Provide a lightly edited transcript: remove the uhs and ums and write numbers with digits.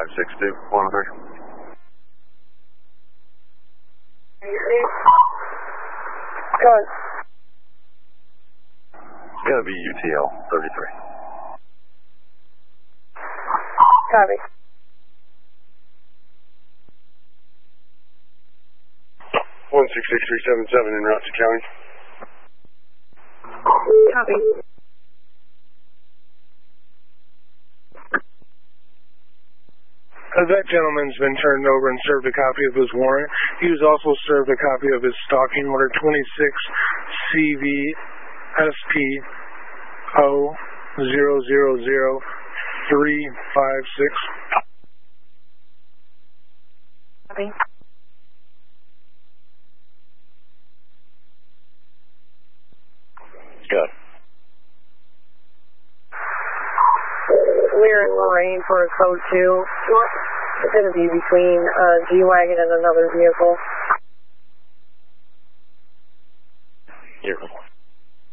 562, 103. Good. It's going to be UTL 33. Copy. 166377 en route to county. Copy. That gentleman's been turned over and served a copy of his warrant. He was also served a copy of his stalking order 26CVSPO000356. Copy. Good. We're in Lorraine for a code 2. It's going to be between a G-Wagon and another vehicle. Here.